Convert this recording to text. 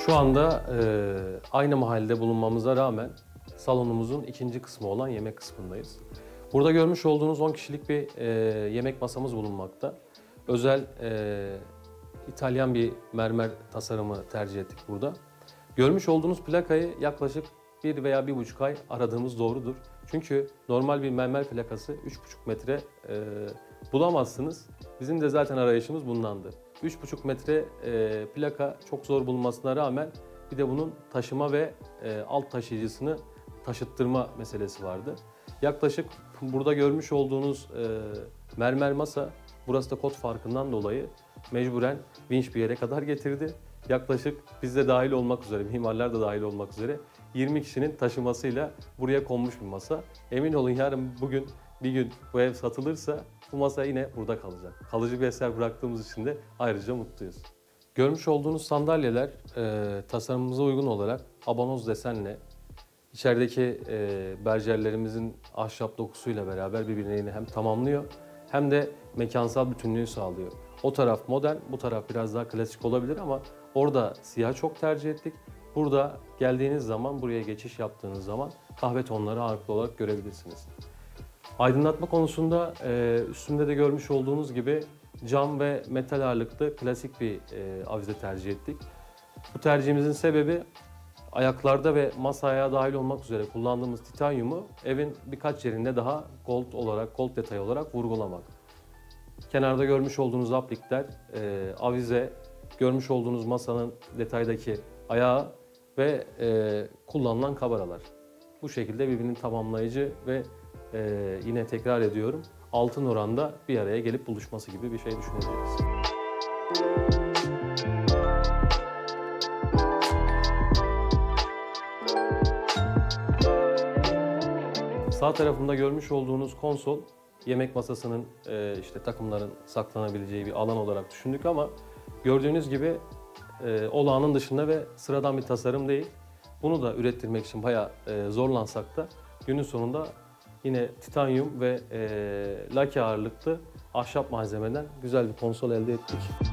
Şu anda aynı mahallede bulunmamıza rağmen salonumuzun ikinci kısmı olan yemek kısmındayız. Burada görmüş olduğunuz 10 kişilik bir yemek masamız bulunmakta. Özel İtalyan bir mermer tasarımı tercih ettik burada. Görmüş olduğunuz plakayı yaklaşık 1 veya 1,5 ay aradığımız doğrudur. Çünkü normal bir mermer plakası 3,5 metre bulamazsınız. Bizim de zaten arayışımız bundandı. 3,5 metre plaka çok zor bulunmasına rağmen bir de bunun taşıma ve alt taşıyıcısını taşıttırma meselesi vardı. Yaklaşık burada görmüş olduğunuz mermer masa, burası da kod farkından dolayı mecburen vinç bir yere kadar getirdi. Yaklaşık biz de dahil olmak üzere, mimarlar da dahil olmak üzere 20 kişinin taşımasıyla buraya konmuş bir masa. Emin olun yarın bugün bir gün bu ev satılırsa bu masa yine burada kalacak. Kalıcı bir eser bıraktığımız için de ayrıca mutluyuz. Görmüş olduğunuz sandalyeler tasarımımıza uygun olarak abanoz desenle içerideki berjerlerimizin ahşap dokusuyla beraber birbirini hem tamamlıyor hem de mekansal bütünlüğü sağlıyor. O taraf modern, bu taraf biraz daha klasik olabilir ama orada siyah çok tercih ettik. Burada geldiğiniz zaman, buraya geçiş yaptığınız zaman kahve tonları ağırlıklı olarak görebilirsiniz. Aydınlatma konusunda üstünde de görmüş olduğunuz gibi cam ve metal ağırlıklı klasik bir avize tercih ettik. Bu tercihimizin sebebi ayaklarda ve masa ayağı dahil olmak üzere kullandığımız titanyumu evin birkaç yerinde daha gold detayı olarak vurgulamak. Kenarda görmüş olduğunuz aplikler, avize, görmüş olduğunuz masanın detaydaki ayağı ve kullanılan kabaralar. Bu şekilde birbirini tamamlayıcı ve yine tekrar ediyorum, altın oranda bir araya gelip buluşması gibi bir şey düşünebiliriz. Sağ tarafında görmüş olduğunuz konsol, yemek masasının işte takımların saklanabileceği bir alan olarak düşündük ama gördüğünüz gibi olağanın dışında ve sıradan bir tasarım değil. Bunu da ürettirmek için bayağı zorlansak da günün sonunda yine titanyum ve lake ağırlıklı ahşap malzemeden güzel bir konsol elde ettik.